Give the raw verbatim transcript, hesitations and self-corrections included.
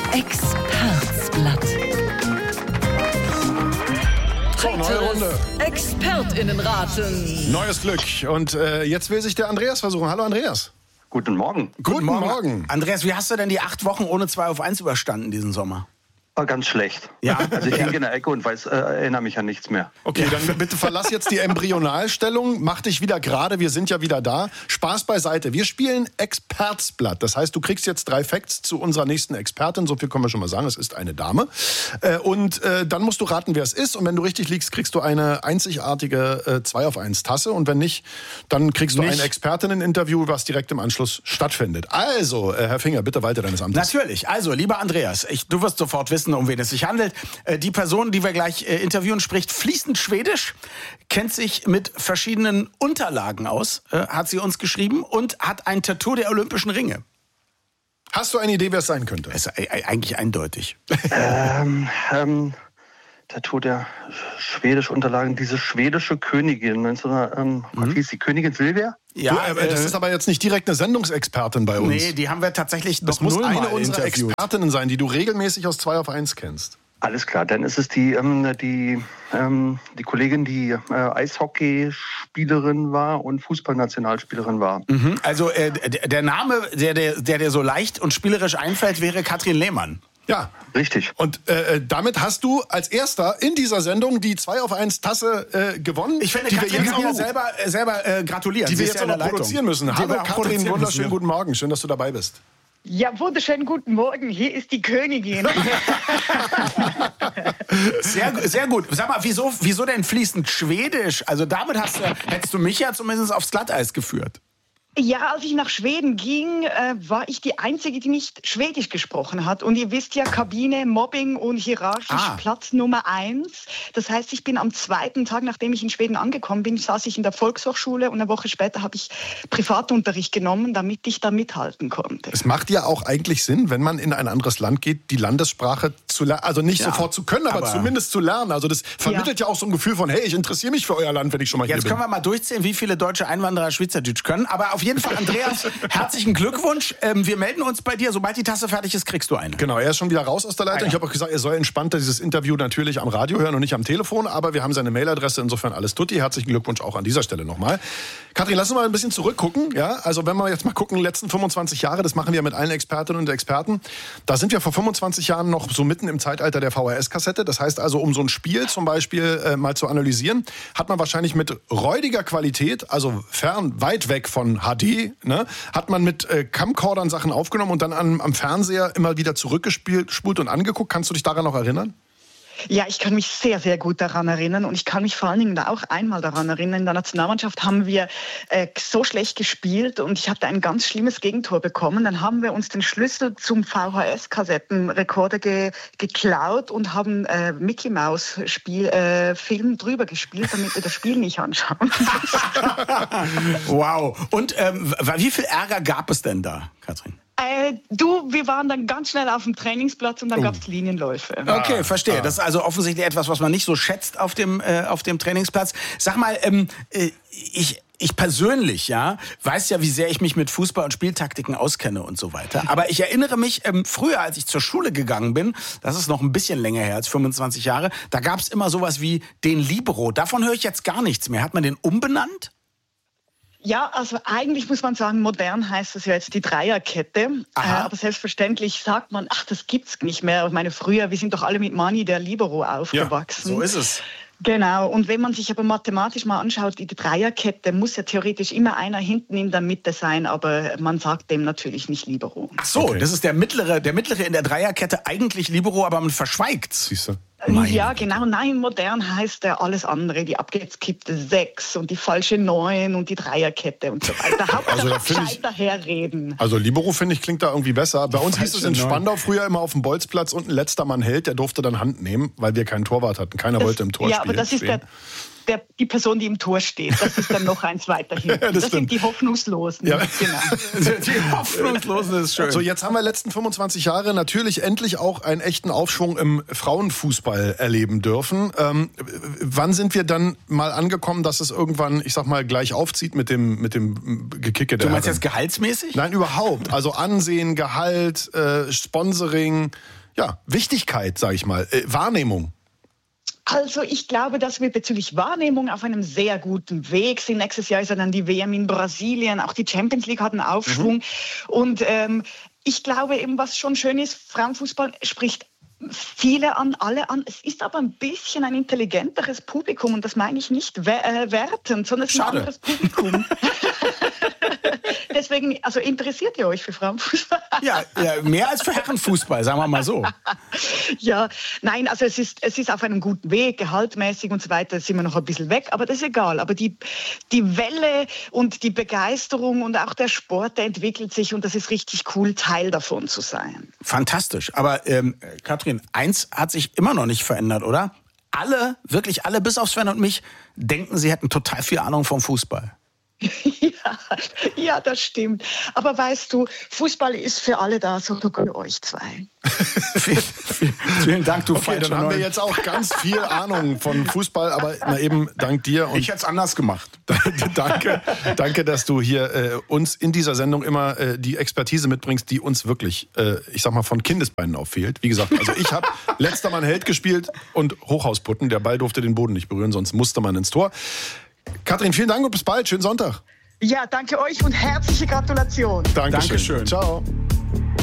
Expertsblatt. So, neue Runde. ExpertInnenraten. Neues Glück. Und äh, jetzt will sich der Andreas versuchen. Hallo Andreas. Guten Morgen. Guten Morgen. Morgen. Andreas, wie hast du denn die acht Wochen ohne zwei auf eins überstanden diesen Sommer? War ganz schlecht. Ja? Also ich hing in der Ecke und weiß, äh, erinnere mich an nichts mehr. Okay, dann bitte verlass jetzt die Embryonalstellung, mach dich wieder gerade, wir sind ja wieder da. Spaß beiseite, wir spielen Expertsblatt. Das heißt, du kriegst jetzt drei Facts zu unserer nächsten Expertin, so viel können wir schon mal sagen, es ist eine Dame. Äh, und äh, dann musst du raten, wer es ist. Und wenn du richtig liegst, kriegst du eine einzigartige äh, zwei auf eins Tasse. Und wenn nicht, dann kriegst du nicht. ein Expertinnen-Interview, was direkt im Anschluss stattfindet. Also, äh, Herr Finger, bitte weiter deines Amtes. Natürlich. Also, lieber Andreas, ich, du wirst sofort wissen, um wen es sich handelt. Äh, die Person, die wir gleich äh, interviewen, spricht fließend Schwedisch, kennt sich mit verschiedenen Unterlagen aus, äh, hat sie uns geschrieben, und hat ein Tattoo der Olympischen Ringe. Hast du eine Idee, wer es sein könnte? Das ist äh, eigentlich eindeutig. ähm, ähm, Tattoo der schwedischen Unterlagen, diese schwedische Königin, neunzehnhundert, ähm, Mhm. was hieß die, Königin Silvia? Ja, du, äh, das ist aber jetzt nicht direkt eine Sendungsexpertin bei uns. Nee, die haben wir tatsächlich Das noch muss nullmal eine unserer interviewt. Expertinnen sein, die du regelmäßig aus zwei auf eins kennst. Alles klar, dann ist es die, ähm, die, ähm, die Kollegin, die äh, Eishockeyspielerin war und Fußballnationalspielerin war. Mhm. Also äh, d- der Name, der dir der, der so leicht und spielerisch einfällt, wäre Katrin Lehmann. Ja. Richtig. Und äh, damit hast du als Erster in dieser Sendung die zwei auf eins Tasse äh, gewonnen. Ich finde, die Katrin wir jetzt kann ja auch, selber, äh, selber äh, gratulieren. die Sie wir ist jetzt ja auch in noch der produzieren Leitung. müssen. Die Hallo wir auch Katrin, produzieren wunderschönen müssen, guten Morgen. Schön, dass du dabei bist. Ja, wunderschönen guten Morgen. Hier ist die Königin. Sehr, sehr gut. Sag mal, wieso, wieso denn fließend Schwedisch? Also damit hast du, hättest du mich ja zumindest aufs Glatteis geführt. Ja, als ich nach Schweden ging, äh, war ich die Einzige, die nicht Schwedisch gesprochen hat. Und ihr wisst ja, Kabine, Mobbing und hierarchisch Ah. Platz Nummer eins. Das heißt, ich bin am zweiten Tag, nachdem ich in Schweden angekommen bin, saß ich in der Volkshochschule und eine Woche später habe ich Privatunterricht genommen, damit ich da mithalten konnte. Es macht ja auch eigentlich Sinn, wenn man in ein anderes Land geht, die Landessprache zu lernen. Also nicht Ja, sofort zu können, aber, aber zumindest zu lernen. Also das vermittelt ja. ja auch so ein Gefühl von, hey, ich interessiere mich für euer Land, wenn ich schon mal Jetzt hier bin. können wir mal durchzählen, wie viele deutsche Einwanderer Schweizerdeutsch können. Aber auf jeden Fall, Andreas, herzlichen Glückwunsch. Ähm, wir melden uns bei dir. Sobald die Tasse fertig ist, kriegst du eine. Genau, er ist schon wieder raus aus der Leitung. Ah, ja. Ich habe auch gesagt, er soll entspannter dieses Interview natürlich am Radio hören und nicht am Telefon. Aber wir haben seine Mailadresse, insofern alles tutti. Herzlichen Glückwunsch auch an dieser Stelle nochmal. Katrin, lass uns mal ein bisschen zurückgucken. Ja? Also wenn wir jetzt mal gucken, die letzten fünfundzwanzig Jahre, das machen wir mit allen Expertinnen und Experten. Da sind wir vor fünfundzwanzig Jahren noch so mitten im Zeitalter der V H S-Kassette. Das heißt also, um so ein Spiel zum Beispiel äh, mal zu analysieren, hat man wahrscheinlich mit räudiger Qualität, also fern, weit weg von H D, ne, hat man mit äh, Camcordern Sachen aufgenommen und dann am, am Fernseher immer wieder zurückgespielt, spult und angeguckt. Kannst du dich daran noch erinnern? Ja, ich kann mich sehr, sehr gut daran erinnern und ich kann mich vor allen Dingen da auch einmal daran erinnern. In der Nationalmannschaft haben wir äh, so schlecht gespielt und ich hatte ein ganz schlimmes Gegentor bekommen. Dann haben wir uns den Schlüssel zum V H S-Kassettenrekorder ge geklaut und haben äh, Mickey Mouse Spiel, äh, Film drüber gespielt, damit wir das Spiel nicht anschauen. Wow. Und ähm, wie viel Ärger gab es denn da, Katrin? Äh, du, wir waren dann ganz schnell auf dem Trainingsplatz und dann oh. gab es Linienläufe. Okay, verstehe. Ah. Das ist also offensichtlich etwas, was man nicht so schätzt auf dem, äh, auf dem Trainingsplatz. Sag mal, ähm, äh, ich... Ich persönlich, ja, weiß ja, wie sehr ich mich mit Fußball und Spieltaktiken auskenne und so weiter. Aber ich erinnere mich, ähm, früher, als ich zur Schule gegangen bin, das ist noch ein bisschen länger her als fünfundzwanzig Jahre, da gab es immer sowas wie den Libero. Davon höre ich jetzt gar nichts mehr. Hat man den umbenannt? Ja, also eigentlich muss man sagen, modern heißt das ja jetzt die Dreierkette. Äh, aber selbstverständlich sagt man, ach, das gibt's nicht mehr. Ich meine, früher, wir sind doch alle mit Mani der Libero aufgewachsen. Ja, so ist es. Genau, und wenn man sich aber mathematisch mal anschaut, die Dreierkette muss ja theoretisch immer einer hinten in der Mitte sein, aber man sagt dem natürlich nicht Libero. Ach so, okay. Das ist der mittlere, der mittlere in der Dreierkette, eigentlich Libero, aber man verschweigt's. Siehst du? Meine ja, genau. Nein, modern heißt ja alles andere. Die abgeskippte Sechs und die falsche Neun und die Dreierkette und so weiter. Hauptsache also da finde ich, daherreden. Also Libero, finde ich, klingt da irgendwie besser. Bei uns hieß es in Spandau früher immer auf dem Bolzplatz und ein letzter Mann hält, der durfte dann Hand nehmen, weil wir keinen Torwart hatten. Keiner das, wollte im Tor ja, spielen. Ja, aber das ist der, der, die Person, die im Tor steht. Das ist dann noch eins weiter hinten. Ja, das das sind die Hoffnungslosen. Ja. Genau. Die Hoffnungslosen ist schön. So, jetzt haben wir letzten fünfundzwanzig Jahre natürlich endlich auch einen echten Aufschwung im Frauenfußball erleben dürfen. Ähm, wann sind wir dann mal angekommen, dass es irgendwann, ich sag mal, gleich aufzieht mit dem, mit dem Gekicke der Du meinst Herren? jetzt gehaltsmäßig? Nein, überhaupt. Also Ansehen, Gehalt, äh, Sponsoring. ja, Wichtigkeit, sage ich mal, äh, Wahrnehmung? Also ich glaube, dass wir bezüglich Wahrnehmung auf einem sehr guten Weg sind. Nächstes Jahr ist ja dann die W M in Brasilien, auch die Champions League hat einen Aufschwung. Mhm. Und ähm, ich glaube eben, was schon schön ist, Frauenfußball spricht viele an, alle an. Es ist aber ein bisschen ein intelligenteres Publikum und das meine ich nicht we- äh, wertend, sondern es ist Schade. ein anderes Publikum. Deswegen, also interessiert ihr euch für Frauenfußball? Ja, ja, mehr als für Herrenfußball, sagen wir mal so. Ja, nein, also es ist, es ist auf einem guten Weg, gehaltmäßig und so weiter, sind wir noch ein bisschen weg, aber das ist egal. Aber die, die Welle und die Begeisterung und auch der Sport, der entwickelt sich und das ist richtig cool, Teil davon zu sein. Fantastisch. Aber ähm, Katrin, eins hat sich immer noch nicht verändert, oder? Alle, wirklich alle, bis auf Sven und mich, denken, sie hätten total viel Ahnung vom Fußball. Ja, ja, das stimmt. Aber weißt du, Fußball ist für alle da, so für euch zwei. vielen, vielen, vielen Dank, du Okay, falscher dann haben wir Neun. jetzt auch ganz viel Ahnung von Fußball, aber na eben dank dir. Und Ich hätte es anders gemacht. danke, danke, dass du hier äh, uns in dieser Sendung immer äh, die Expertise mitbringst, die uns wirklich, äh, ich sag mal, von Kindesbeinen auf fehlt. Wie gesagt, also ich habe letzter Mann Held gespielt und Hochhausputten. Der Ball durfte den Boden nicht berühren, sonst musste man ins Tor. Katrin, vielen Dank und bis bald. Schönen Sonntag. Ja, danke euch und herzliche Gratulation. Dankeschön. Dankeschön. Ciao.